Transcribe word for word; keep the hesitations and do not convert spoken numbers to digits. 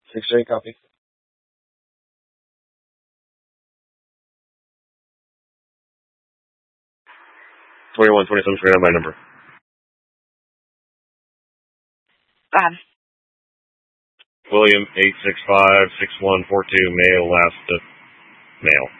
six eight, copy. twenty-one twenty-seven, straight on my number. Go ahead. William, eight six five, six one four two, male, last, uh, male.